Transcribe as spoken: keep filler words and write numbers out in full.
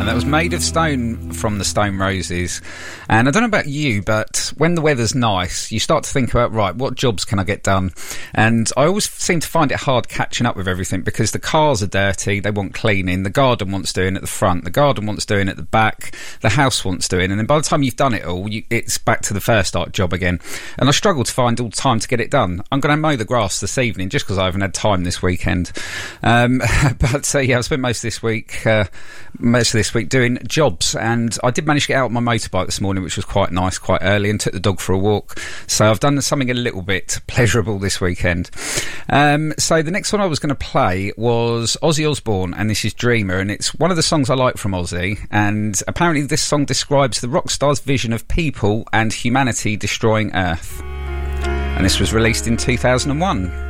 And that was Made of Stone from the Stone Roses. And I don't know about you, but when the weather's nice, you start to think about, right, what jobs can I get done? And I always seem to find it hard catching up with everything because the cars are dirty, they want cleaning, the garden wants doing at the front, the garden wants doing at the back, the house wants doing, and then by the time you've done it all, you, it's back to the first art job again. And I struggle to find all the time to get it done. I'm going to mow the grass this evening just because I haven't had time this weekend. Um, but uh, yeah, I've spent most of this week... Uh, most of this week doing jobs, and I did manage to get out on my motorbike this morning, which was quite nice, quite early, and took the dog for a walk. So I've done something a little bit pleasurable this weekend. Um, so the next one I was going to play was Ozzy Osbourne, and this is Dreamer, and it's one of the songs I like from Ozzy, and apparently this song describes the rock star's vision of people and humanity destroying Earth. And this was released in two thousand one.